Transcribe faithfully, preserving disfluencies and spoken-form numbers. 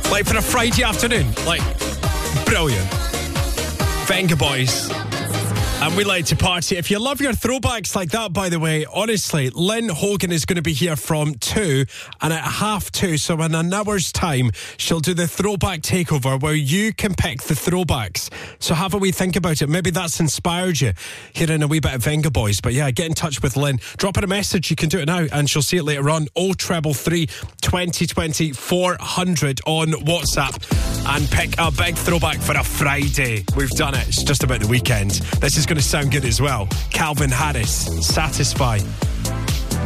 Like for a Friday afternoon. Like, brilliant. Venga Boys. And we like to party. If you love your throwbacks like that, by the way, honestly, Lynn Hogan is going to be here from two and at half two, so in an hour's time, she'll do the throwback takeover where you can pick the throwbacks. So have a wee think about it. Maybe that's inspired you hearing a wee bit of Venga Boys. But yeah, get in touch with Lynn. Drop her a message. You can do it now and she'll see it later on. oh treble three, twenty twenty, four hundred on WhatsApp and pick a big throwback for a Friday. We've done it. It's just about the weekend. This is going to sound good as well. Calvin Harris, Satisfy.